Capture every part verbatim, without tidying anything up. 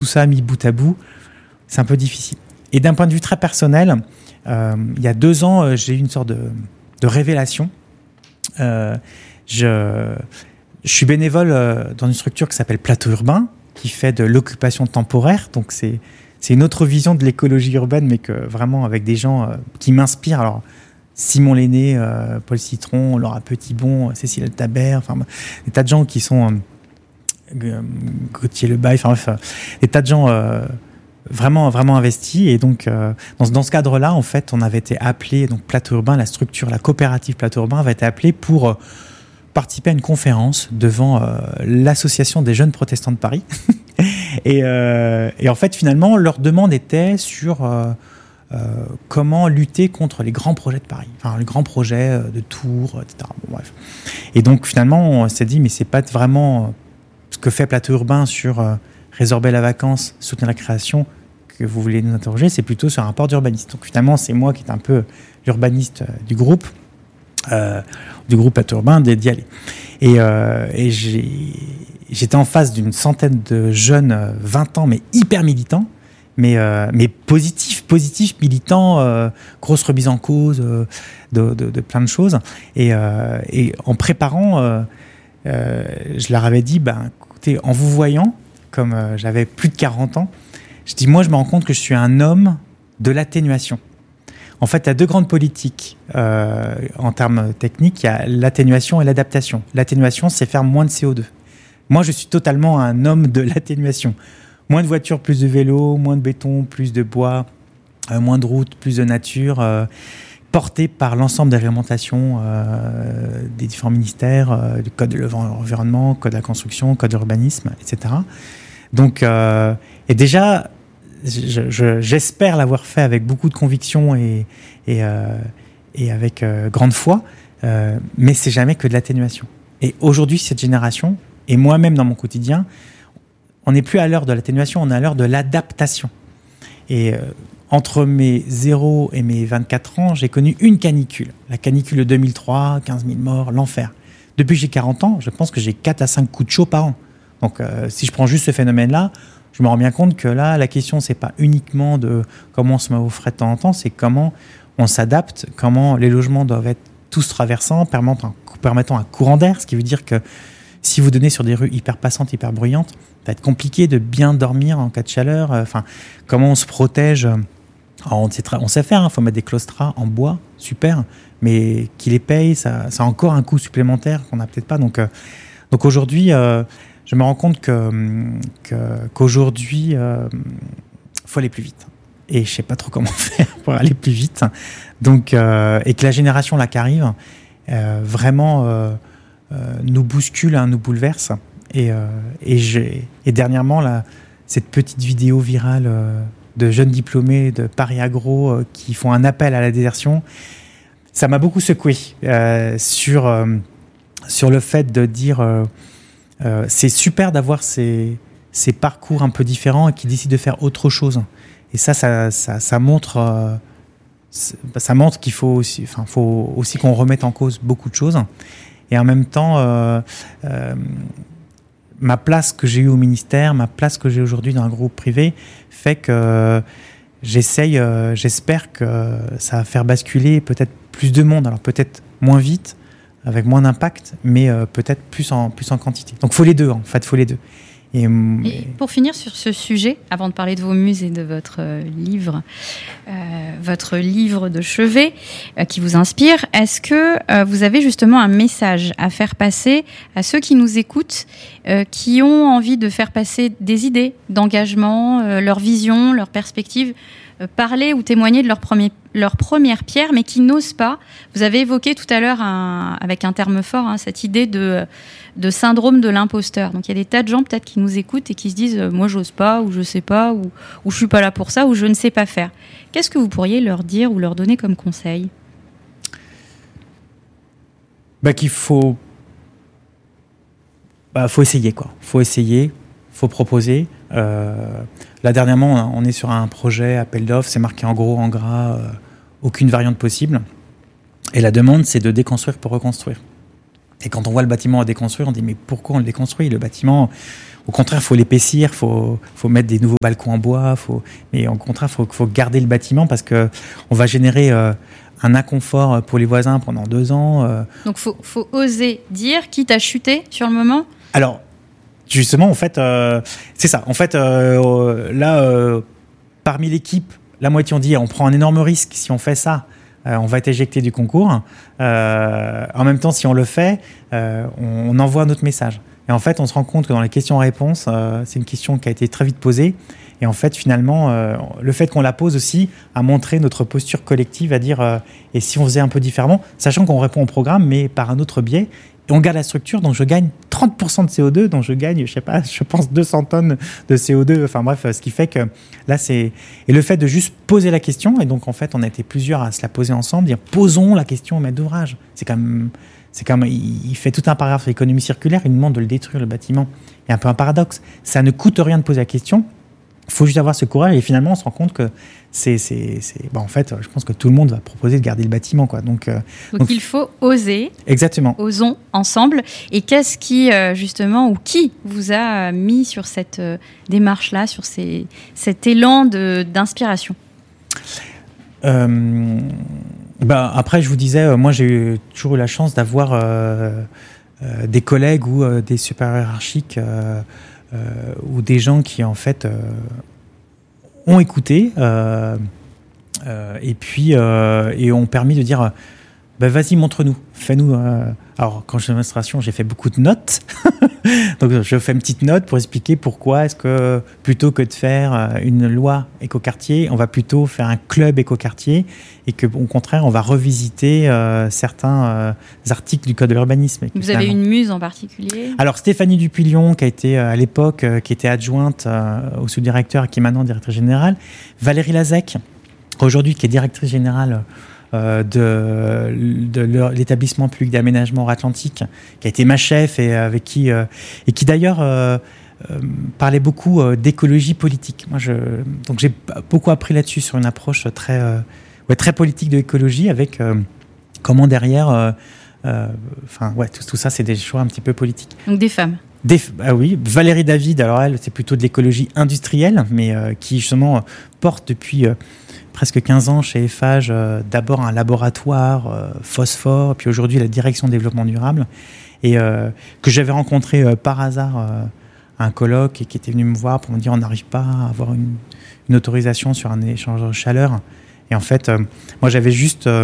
ça mis bout à bout, c'est un peu difficile. Et d'un point de vue très personnel, euh, il y a deux ans, euh, j'ai eu une sorte de, de révélation. Euh, je, je suis bénévole euh, dans une structure qui s'appelle Plateau Urbain, qui fait de l'occupation temporaire. Donc c'est, c'est une autre vision de l'écologie urbaine, mais que vraiment avec des gens euh, qui m'inspirent. Alors Simon Lenné, euh, Paul Citron, Laura Petitbon, Cécile Altabert, enfin des tas de gens qui sont euh, Gauthier Lebaille, enfin bref, des tas de gens euh, vraiment vraiment investis. Et donc euh, dans, dans ce cadre-là, en fait, on avait été appelé, donc Plateau Urbain, la structure, la coopérative Plateau Urbain avait été appelée pour euh, participer à une conférence devant euh, l'association des jeunes protestants de Paris. et, euh, et en fait, finalement, leur demande était sur euh, Euh, comment lutter contre les grands projets de Paris, enfin les grands projets de Tours, et cetera. Bon, bref. Et donc finalement, on s'est dit, mais c'est pas vraiment ce que fait Plateau Urbain sur euh, résorber la vacance, soutenir la création que vous voulez nous interroger, c'est plutôt sur un rapport d'urbaniste. Donc finalement, c'est moi qui est un peu l'urbaniste du groupe, euh, du groupe Plateau Urbain, d'y aller. Et, euh, et j'ai, j'étais en face d'une centaine de jeunes, vingt ans, mais hyper militants. Mais, euh, mais positif, positif, militant, euh, grosse remise en cause euh, de, de, de plein de choses. Et, euh, et en préparant, euh, euh, je leur avais dit, ben, écoutez, en vous voyant, comme euh, j'avais plus de quarante ans, je dis, moi, je me rends compte que je suis un homme de l'atténuation. En fait, il y a deux grandes politiques euh, en termes techniques. Il y a l'atténuation et l'adaptation. L'atténuation, c'est faire moins de C O deux. Moi, je suis totalement un homme de l'atténuation. Moins de voitures, plus de vélos, moins de béton, plus de bois, euh, moins de routes, plus de nature, euh, porté par l'ensemble des réglementations euh, des différents ministères, euh, du code de l'environnement, code de la construction, code de l'urbanisme, et cetera. Donc, euh, et déjà, je, je, j'espère l'avoir fait avec beaucoup de conviction et, et, euh, et avec euh, grande foi, euh, mais c'est jamais que de l'atténuation. Et aujourd'hui, cette génération, et moi-même dans mon quotidien, on n'est plus à l'heure de l'atténuation, on est à l'heure de l'adaptation. Et euh, entre mes zéro et mes vingt-quatre ans, j'ai connu une canicule. La canicule de deux mille trois, quinze mille morts, l'enfer. Depuis que j'ai quarante ans, je pense que j'ai quatre à cinq coups de chaud par an. Donc euh, si je prends juste ce phénomène-là, je me rends bien compte que là, la question, c'est pas uniquement de comment on se met au frais de temps en temps, c'est comment on s'adapte, comment les logements doivent être tous traversants, permettant, permettant un courant d'air, ce qui veut dire que si vous donnez sur des rues hyper passantes, hyper bruyantes, ça va être compliqué de bien dormir en cas de chaleur. Enfin, comment on se protège ? Alors, on, sait tra- on sait faire, il hein, faut mettre des claustras en bois, super, mais qui les paye, ça, ça a encore un coût supplémentaire qu'on n'a peut-être pas. Donc, euh, donc aujourd'hui, euh, je me rends compte que, que, qu'aujourd'hui, il euh, faut aller plus vite. Et je ne sais pas trop comment faire pour aller plus vite. Donc, euh, et que la génération là qui arrive, euh, vraiment... Euh, Euh, nous bouscule, hein, nous bouleverse. Et, euh, et, j'ai, et dernièrement, là, cette petite vidéo virale euh, de jeunes diplômés de Paris Agro euh, qui font un appel à la désertion, ça m'a beaucoup secoué euh, sur, euh, sur le fait de dire euh, euh, c'est super d'avoir ces, ces parcours un peu différents et qui décident de faire autre chose. Et ça, ça, ça, ça montre... Euh, ça montre qu'il faut aussi, enfin, faut aussi qu'on remette en cause beaucoup de choses. Et en même temps, euh, euh, ma place que j'ai eue au ministère, ma place que j'ai aujourd'hui dans un groupe privé, fait que j'essaye, euh, j'espère que ça va faire basculer peut-être plus de monde. Alors peut-être moins vite, avec moins d'impact, mais euh, peut-être plus en, plus en quantité. Donc il faut les deux, en fait, il faut les deux. Et, et pour finir sur ce sujet, avant de parler de vos muses et de votre euh, livre, euh, votre livre de chevet euh, qui vous inspire, est-ce que euh, vous avez justement un message à faire passer à ceux qui nous écoutent, euh, qui ont envie de faire passer des idées d'engagement, euh, leur vision, leur perspective, euh, parler ou témoigner de leur, premier, leur première pierre, mais qui n'osent pas. Vous avez évoqué tout à l'heure, un, avec un terme fort, hein, cette idée de... de syndrome de l'imposteur. Donc il y a des tas de gens peut-être qui nous écoutent et qui se disent euh, moi j'ose pas, ou je sais pas, ou, ou je suis pas là pour ça, ou je ne sais pas faire. Qu'est-ce que vous pourriez leur dire ou leur donner comme conseil ? Bah qu'il faut bah faut essayer quoi. Faut essayer, faut proposer. Euh, là dernièrement on est sur un projet appel d'offres, c'est marqué en gros en gras euh, aucune variante possible. Et la demande c'est de déconstruire pour reconstruire. Et quand on voit le bâtiment à déconstruire, on dit mais pourquoi on le déconstruit ? Le bâtiment, au contraire, il faut l'épaissir, il faut, faut mettre des nouveaux balcons en bois, faut, mais au contraire, il faut, faut garder le bâtiment parce qu'on va générer euh, un inconfort pour les voisins pendant deux ans. Euh. Donc il faut, faut oser dire, quitte à chuter sur le moment ? Alors, justement, en fait, euh, c'est ça. En fait, euh, là, euh, parmi l'équipe, la moitié ont dit on prend un énorme risque si on fait ça. Euh, on va être éjecté du concours. Euh, en même temps, si on le fait, euh, on, on envoie notre message. Et en fait, on se rend compte que dans les questions-réponses, euh, c'est une question qui a été très vite posée. Et en fait, finalement, euh, le fait qu'on la pose aussi a montré notre posture collective à dire euh, et si on faisait un peu différemment, sachant qu'on répond au programme, mais par un autre biais. Et on garde la structure, donc je gagne trente pour cent de C O deux, donc je gagne, je sais pas, je pense deux cents tonnes de C O deux. Enfin bref, ce qui fait que là, c'est... Et le fait de juste poser la question, et donc en fait, on a été plusieurs à se la poser ensemble, dire posons la question au maître d'ouvrage. C'est quand même... C'est quand même... Il fait tout un paragraphe sur l'économie circulaire, il nous demande de le détruire, le bâtiment. Il y a un peu un paradoxe. Ça ne coûte rien de poser la question. Il faut juste avoir ce courage et finalement on se rend compte que c'est, c'est, c'est... Bon, en fait, je pense que tout le monde va proposer de garder le bâtiment, quoi. Donc, euh, donc, donc il faut oser. Exactement. Osons ensemble. Et qu'est-ce qui euh, justement ou qui vous a mis sur cette euh, démarche-là, sur ces, cet élan de, d'inspiration ? euh, bah, Après, je vous disais, euh, moi j'ai eu, toujours eu la chance d'avoir euh, euh, des collègues ou euh, des supérieurs hiérarchiques. Euh, Euh, ou des gens qui en fait euh, ont écouté euh, euh, et puis euh, et ont permis de dire bah, vas-y montre-nous, fais-nous euh... alors quand j'étais en administration j'ai fait beaucoup de notes donc je fais une petite note pour expliquer pourquoi est-ce que plutôt que de faire une loi écoquartier on va plutôt faire un club écoquartier et que au contraire on va revisiter euh, certains euh, articles du code de l'urbanisme. Vous avez une muse en particulier ? Alors Stéphanie Dupuillon qui a été à l'époque euh, qui était adjointe euh, au sous-directeur et qui est maintenant directrice générale, Valérie Lazec aujourd'hui qui est directrice générale Euh, de, de l'établissement public d'aménagement Atlantique, qui a été ma chef et avec qui euh, et qui d'ailleurs euh, euh, parlait beaucoup euh, d'écologie politique. Moi, je, donc j'ai beaucoup appris là-dessus sur une approche très euh, ouais, très politique de l'écologie avec euh, comment derrière, enfin euh, ouais tout, tout ça c'est des choix un petit peu politiques. Donc des femmes. Des, ah oui, Valérie David, alors elle c'est plutôt de l'écologie industrielle, mais euh, qui justement porte depuis euh, presque quinze ans chez Eiffage, euh, d'abord un laboratoire euh, phosphore, puis aujourd'hui la direction développement durable, et euh, que j'avais rencontré euh, par hasard euh, à un colloque et qui était venu me voir pour me dire on n'arrive pas à avoir une, une autorisation sur un échangeur de chaleur. Et en fait, euh, moi j'avais juste euh,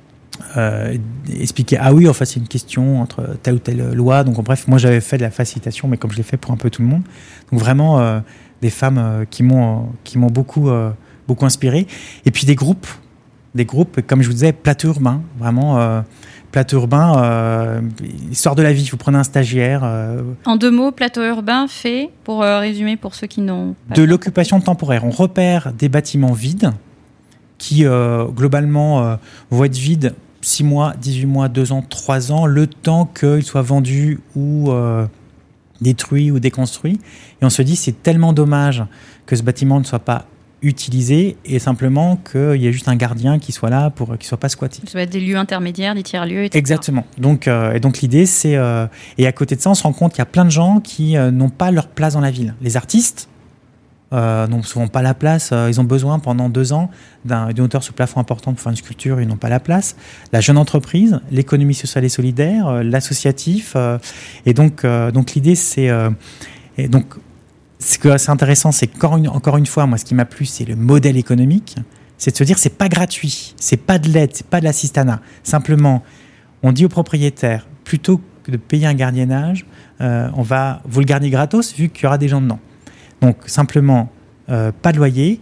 euh, expliqué ah oui, enfin c'est une question entre telle ou telle loi. Donc bref, moi j'avais fait de la facilitation, mais comme je l'ai fait pour un peu tout le monde. Donc vraiment euh, des femmes euh, qui m'ont qui m'ont beaucoup euh, beaucoup inspiré. Et puis des groupes, des groupes, comme je vous disais, plateau urbain, vraiment euh, plateau urbain, euh, histoire de la vie. Vous prenez un stagiaire. Euh, en deux mots, plateau urbain fait, pour euh, résumer pour ceux qui n'ont pas de l'occupation temporaire. On repère des bâtiments vides qui euh, globalement euh, vont être vides six mois, dix-huit mois, deux ans, trois ans, le temps qu'ils soient vendus ou euh, détruits ou déconstruits. Et on se dit c'est tellement dommage que ce bâtiment ne soit pas utilisé et simplement qu'il y ait juste un gardien qui soit là pour qu'il ne soit pas squatté. Ça va être des lieux intermédiaires, des tiers-lieux, et cetera. Exactement. Donc, euh, et donc l'idée, c'est... Euh, et à côté de ça, on se rend compte qu'il y a plein de gens qui euh, n'ont pas leur place dans la ville. Les artistes euh, n'ont souvent pas la place. Euh, ils ont besoin pendant deux ans d'un, d'une hauteur sous plafond importante pour faire une sculpture. Ils n'ont pas la place. La jeune entreprise, l'économie sociale et solidaire, euh, l'associatif. Euh, et donc, euh, donc l'idée, c'est... Euh, et donc, ce qui est assez intéressant, c'est qu'encore une, encore une fois, moi, ce qui m'a plu, c'est le modèle économique. C'est de se dire, c'est pas gratuit, c'est pas de l'aide, c'est pas de l'assistanat. Simplement, on dit au propriétaire, plutôt que de payer un gardiennage, euh, on va vous le garder gratos vu qu'il y aura des gens dedans. Donc, simplement, euh, pas de loyer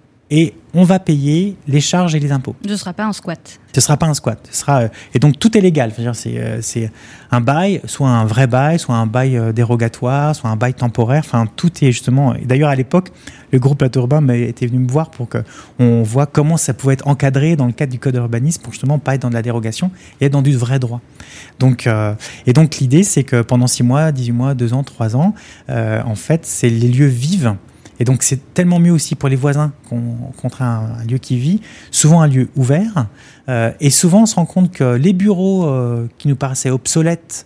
et on va payer les charges et les impôts. Ce ne sera pas un squat. Ce ne sera pas un squat. Ce sera, euh, et donc, tout est légal. C'est-à-dire, c'est, euh, c'est un bail, soit un vrai bail, soit un bail euh, dérogatoire, soit un bail temporaire. Enfin, tout est justement... Et d'ailleurs, à l'époque, le groupe Plateau Urbain était venu me voir pour qu'on voit comment ça pouvait être encadré dans le cadre du code de l'urbanisme pour justement pas être dans de la dérogation et être dans du vrai droit. Donc, euh, et donc, l'idée, c'est que pendant six mois, dix-huit mois, deux ans, trois ans, euh, en fait, c'est les lieux vivent. Et donc, c'est tellement mieux aussi pour les voisins qu'on rencontre un, un lieu qui vit, souvent un lieu ouvert. Euh, et souvent, on se rend compte que les bureaux euh, qui nous paraissaient obsolètes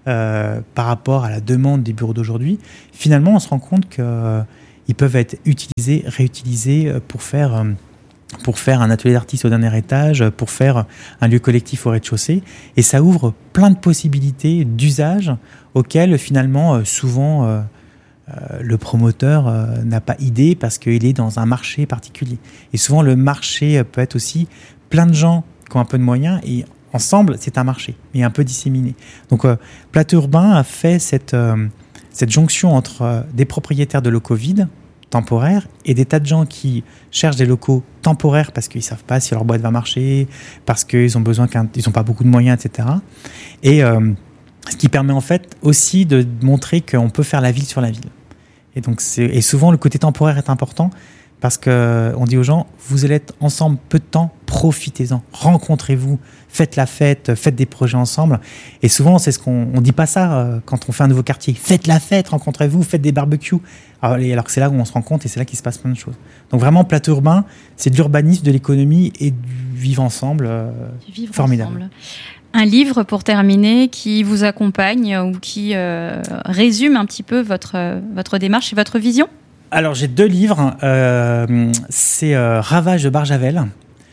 euh, par rapport à la demande des bureaux d'aujourd'hui, finalement, on se rend compte qu'ils euh, peuvent être utilisés, réutilisés pour faire, euh, pour faire un atelier d'artiste au dernier étage, pour faire un lieu collectif au rez-de-chaussée. Et ça ouvre plein de possibilités d'usage auxquelles, finalement, euh, souvent... Euh, Euh, le promoteur euh, n'a pas idée parce qu'il est dans un marché particulier. Et souvent, le marché euh, peut être aussi plein de gens qui ont un peu de moyens et ensemble, c'est un marché, mais un peu disséminé. Donc, euh, Plateau Urbain a fait cette, euh, cette jonction entre euh, des propriétaires de locaux vides, temporaires, et des tas de gens qui cherchent des locaux temporaires parce qu'ils ne savent pas si leur boîte va marcher, parce qu'ils ont besoin qu'un, ils n'ont pas beaucoup de moyens, et cetera. Et euh, ce qui permet en fait aussi de montrer qu'on peut faire la ville sur la ville. Et donc c'est, et souvent le côté temporaire est important parce que on dit aux gens, vous allez être ensemble peu de temps, profitez-en, rencontrez-vous, faites la fête, faites des projets ensemble. Et souvent c'est ce qu'on, on dit pas ça euh, quand on fait un nouveau quartier, faites la fête, rencontrez-vous, faites des barbecues. Alors, alors que c'est là où on se rencontre et c'est là qu'il se passe plein de choses. Donc vraiment Plateau Urbain, c'est de l'urbanisme, de l'économie et du vivre ensemble, euh, du vivre formidable. Ensemble. Un livre, pour terminer, qui vous accompagne ou qui euh, résume un petit peu votre, votre démarche et votre vision ? Alors, j'ai deux livres. Euh, c'est euh, Ravage de Barjavel.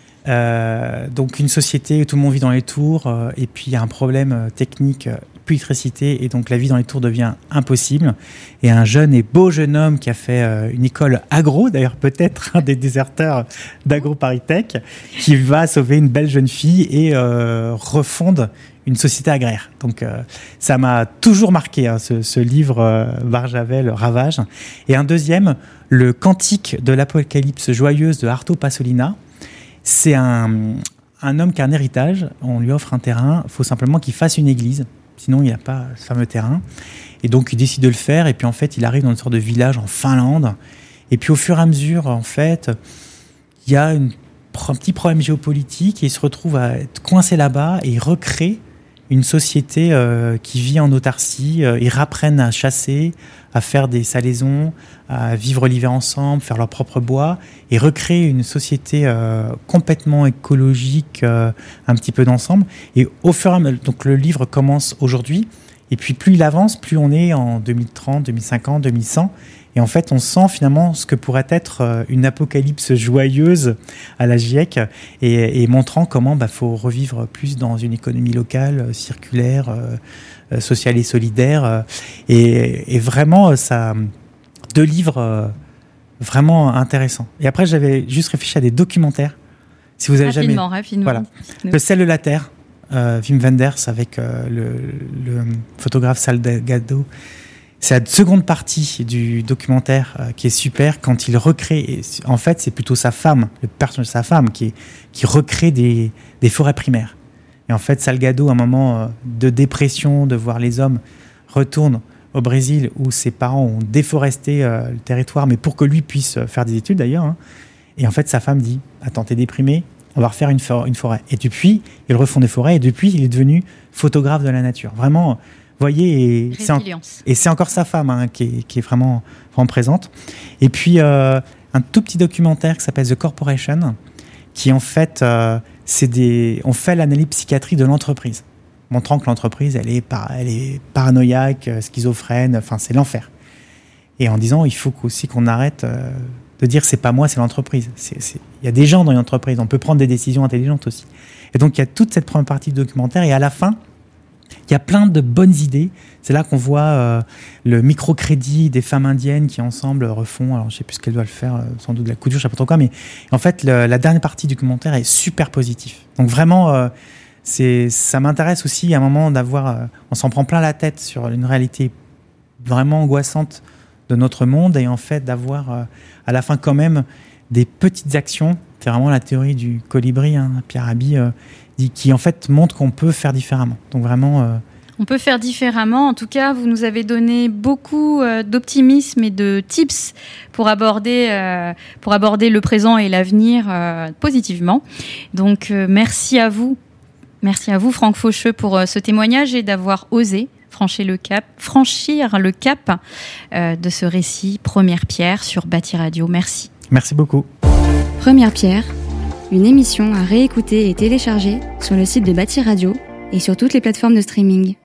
Euh, donc, une société où tout le monde vit dans les tours euh, et puis il y a un problème euh, technique, euh, plus d'électricité, et donc la vie dans les tours devient impossible. Et un jeune et beau jeune homme qui a fait euh, une école agro, d'ailleurs peut-être un des déserteurs d'Agro Paris Tech, qui va sauver une belle jeune fille et euh, refonde une société agraire. Donc euh, ça m'a toujours marqué, hein, ce, ce livre euh, Barjavel, Ravage. Et un deuxième, Le Cantique de l'Apocalypse joyeuse de Arto Pasolina. C'est un, un homme qui a un héritage, on lui offre un terrain, il faut simplement qu'il fasse une église, sinon il n'y a pas ce fameux terrain. Et donc il décide de le faire, et puis en fait il arrive dans une sorte de village en Finlande, et puis au fur et à mesure, en fait, il y a une, un petit problème géopolitique, et il se retrouve à être coincé là-bas, et il recrée une société euh, qui vit en autarcie. Euh, ils rapprennent à chasser, à faire des salaisons, à vivre l'hiver ensemble, faire leur propre bois, et recréer une société euh, complètement écologique, euh, un petit peu d'ensemble. Et au fur et à mesure, donc le livre commence aujourd'hui, et puis plus il avance, plus on est en deux mille trente, deux mille cinquante, deux mille cent. Et en fait, on sent finalement ce que pourrait être une apocalypse joyeuse à la GIEC, et, et montrant comment bah, faut revivre plus dans une économie locale, circulaire, euh, sociale et solidaire. Et, et vraiment, ça, deux livres euh, vraiment intéressants. Et après, j'avais juste réfléchi à des documentaires. Si vous avez rapidement, jamais, rapidement. Voilà. Le sel de la terre, euh, Wim Wenders avec euh, le, le photographe Salgado. C'est la seconde partie du documentaire euh, qui est super quand il recrée. Et en fait, c'est plutôt sa femme, le personnage de sa femme, qui, qui recrée des, des forêts primaires. Et en fait, Salgado, à un moment euh, de dépression, de voir les hommes, retourne au Brésil où ses parents ont déforesté euh, le territoire, mais pour que lui puisse faire des études d'ailleurs. Hein. Et en fait, sa femme dit « Attends, t'es déprimé, on va refaire une, for- une forêt. » Et depuis, ils refont des forêts, et depuis, il est devenu photographe de la nature. Vraiment... voyez, et c'est, en, et c'est encore sa femme hein, qui, est, qui est vraiment, vraiment présente. Et puis, euh, un tout petit documentaire qui s'appelle The Corporation, qui en fait, euh, c'est des, on fait l'analyse psychiatrique de l'entreprise, montrant que l'entreprise, elle est, par, elle est paranoïaque, schizophrène, enfin, c'est l'enfer. Et en disant, il faut aussi qu'on arrête euh, de dire c'est pas moi, c'est l'entreprise. C'est, c'est, il y a des gens dans une entreprise, on peut prendre des décisions intelligentes aussi. Et donc, il y a toute cette première partie du documentaire, et à la fin, il y a plein de bonnes idées. C'est là qu'on voit euh, le microcrédit des femmes indiennes qui ensemble refont, alors je ne sais plus ce qu'elles doivent faire, euh, sans doute de la couture, je ne sais pas trop quoi, mais en fait le, la dernière partie du commentaire est super positif. Donc vraiment, euh, c'est, ça m'intéresse aussi à un moment d'avoir, euh, on s'en prend plein la tête sur une réalité vraiment angoissante de notre monde, et en fait d'avoir euh, à la fin quand même des petites actions. C'est vraiment la théorie du colibri, hein, Pierre Rabhi, euh, qui en fait montre qu'on peut faire différemment. Donc vraiment... Euh... On peut faire différemment. En tout cas, vous nous avez donné beaucoup euh, d'optimisme et de tips pour aborder, euh, pour aborder le présent et l'avenir euh, positivement. Donc euh, merci à vous. Merci à vous, Franck Faucheux, pour euh, ce témoignage et d'avoir osé franchir le cap, franchir le cap euh, de ce récit Première Pierre sur Bâti Radio. Merci. Merci beaucoup. Première Pierre, une émission à réécouter et télécharger sur le site de Bâti Radio et sur toutes les plateformes de streaming.